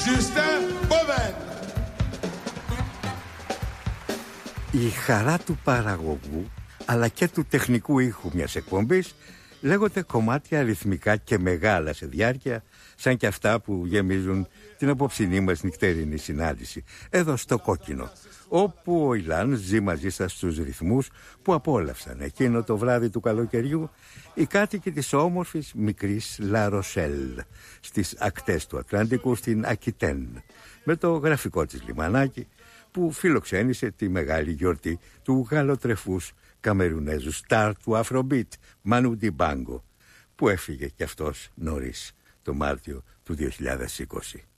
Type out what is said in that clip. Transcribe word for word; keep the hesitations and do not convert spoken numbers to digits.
Justin Boven. Η χαρά του παραγωγού αλλά και του τεχνικού ήχου μιας εκπομπής λέγονται κομμάτια αριθμικά και μεγάλα σε διάρκεια, σαν και αυτά που γεμίζουν την απόψινή μας νυχτερινή συνάντηση εδώ στο Κόκκινο, όπου ο Ιλάν ζει μαζί σας στους ρυθμούς που απόλαυσαν εκείνο το βράδυ του καλοκαιριού οι κάτοικοι της όμορφης μικρής Λα Ροσέλ στις ακτές του Ατλαντικού στην Ακιτέν, με το γραφικό της λιμανάκι που φιλοξένησε τη μεγάλη γιορτή του γαλοτρεφούς Καμερουνέζου στάρ του Αφρομπίτ Μανού Ντιμπάγκο, που έφυγε κι αυτός νωρίς το Μάρτιο του δύο χιλιάδες είκοσι.